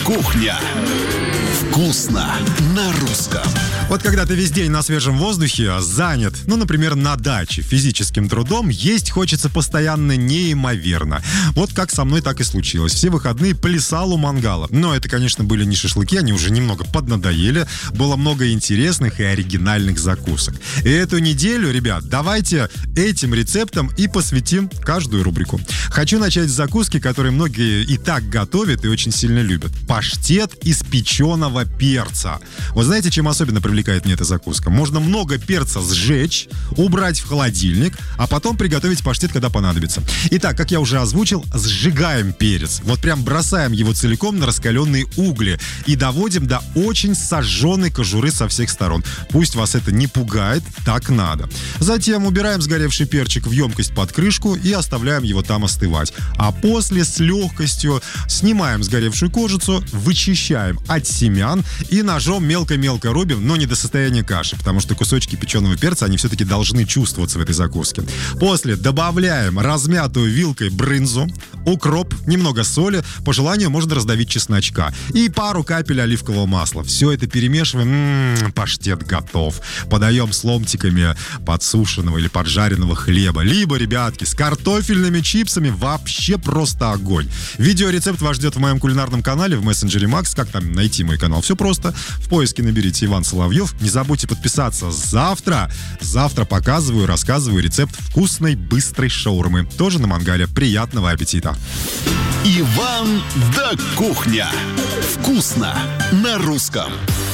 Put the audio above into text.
Кухня. Вкусно на русском. Вот когда ты весь день на свежем воздухе, занят, например, на даче, физическим трудом, есть хочется постоянно неимоверно. Вот как со мной так и случилось. Все выходные плясал у мангала. Но это, конечно, были не шашлыки, они уже немного поднадоели. Было много интересных и оригинальных закусок. И эту неделю, ребят, давайте этим рецептам и посвятим каждую рубрику. Хочу начать с закуски, которую многие и так готовят и очень сильно любят. Паштет из печеного перца. Вот знаете, чем особенно привлекает мне эта закуска? Можно много перца сжечь, убрать в холодильник, а потом приготовить паштет, когда понадобится. Итак, как я уже озвучил, сжигаем перец. Вот прям бросаем его целиком на раскаленные угли и доводим до очень сожженной кожуры со всех сторон. Пусть вас это не пугает, так надо. Затем убираем сгоревший перчик в емкость под крышку и оставляем его там остывать. А после с легкостью снимаем сгоревшую кожицу, вычищаем от семян и ножом мелко-мелко рубим, но не до состояния каши, потому что кусочки печеного перца, они все-таки должны чувствоваться в этой закуске. После добавляем размятую вилкой брынзу, укроп, немного соли, по желанию можно раздавить чесночка и пару капель оливкового масла. Все это перемешиваем, паштет готов. Подаем с ломтиками подсушенного или поджаренного хлеба. Либо, ребятки, с картофельными чипсами, вообще просто огонь. Видеорецепт вас ждет в моем кулинарном канале в мессенджере Макс. Как там найти мой канал? Все просто. В поиске наберите Иван Соловьев. Не забудьте подписаться. Завтра показываю, рассказываю рецепт вкусной, быстрой шаурмы. Тоже на мангале. Приятного аппетита. Иван да Кухня. Вкусно на русском.